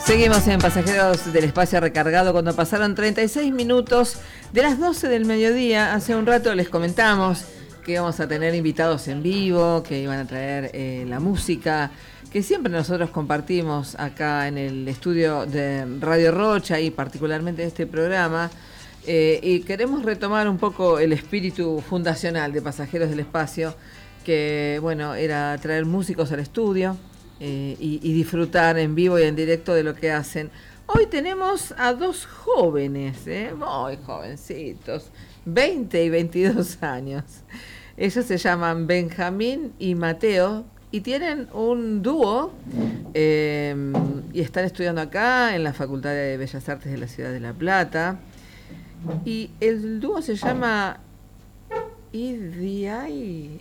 Seguimos en Pasajeros del Espacio Recargado cuando pasaron 36 minutos de las 12 del mediodía. Hace un rato les comentamos que íbamos a tener invitados en vivo, que iban a traer la música que siempre nosotros compartimos acá en el estudio de Radio Rocha y particularmente este programa. Y queremos retomar un poco el espíritu fundacional de Pasajeros del Espacio, que bueno, era traer músicos al estudio y disfrutar en vivo y en directo de lo que hacen. Hoy tenemos a dos jóvenes, muy jovencitos, 20 y 22 años. Ellos se llaman Benjamín y Mateo y tienen un dúo y están estudiando acá en la Facultad de Bellas Artes de la Ciudad de La Plata. Y el dúo se llama Idiay,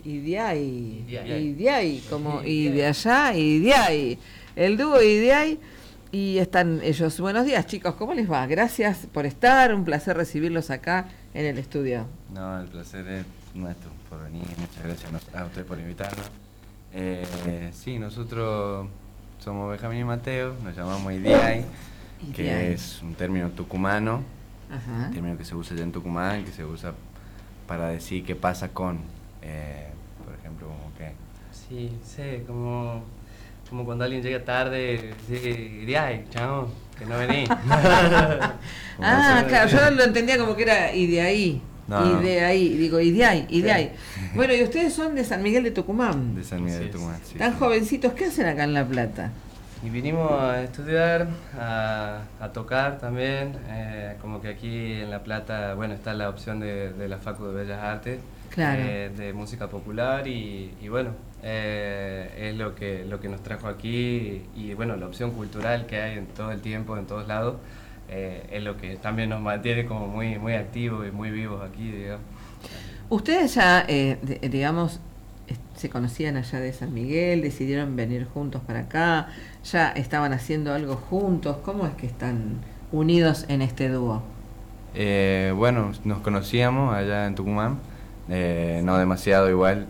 como y de allá, Idiay. El dúo Idiay. Y están ellos. Buenos días, chicos, ¿cómo les va? Gracias por estar, un placer recibirlos acá en el estudio. No, el placer es nuestro por venir, muchas gracias a ustedes por invitarnos. Sí, nosotros somos Benjamín y Mateo, nos llamamos Idiay, que es un término tucumano, un término que se usa ya en Tucumán, que se usa para decir qué pasa con, por ejemplo, como que... Sí, como cuando alguien llega tarde, dice, Idiay, chamo, que no vení. Claro, yo lo entendía como que era Idiay. No. Idiay. Bueno, y ustedes son de San Miguel de Tucumán. De San Miguel de Tucumán, sí. Tan jovencitos, ¿qué hacen acá en La Plata? Y vinimos a estudiar, a tocar también, como que aquí en La Plata, bueno, está la opción de la Facu de Bellas Artes, claro, de música popular y bueno, es lo que nos trajo aquí y bueno, la opción cultural que hay en todo el tiempo, en todos lados, es lo que también nos mantiene como muy, muy activos y muy vivos aquí, digamos. Ustedes ya, digamos, se conocían allá de San Miguel, decidieron venir juntos para acá, ya estaban haciendo algo juntos. ¿Cómo es que están unidos en este dúo? Bueno, nos conocíamos allá en Tucumán, no demasiado igual,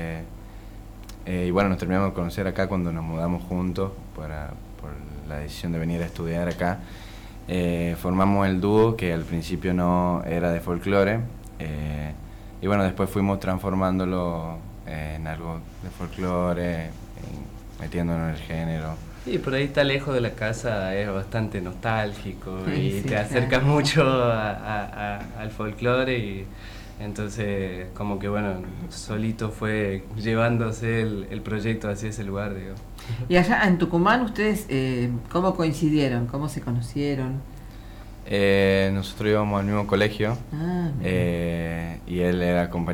y bueno, nos terminamos de conocer acá cuando nos mudamos juntos por la decisión de venir a estudiar acá. Formamos el dúo, que al principio no era de folclore, y bueno, después fuimos transformándolo en algo de folclore, metiéndonos en el género. Y por ahí está lejos de la casa, es bastante nostálgico y sí, te acerca mucho al folclore y entonces como que bueno, solito fue llevándose el proyecto hacia ese lugar, digo. Y allá en Tucumán, ¿ustedes cómo coincidieron? ¿Cómo se conocieron? Nosotros íbamos al mismo colegio y él era compañero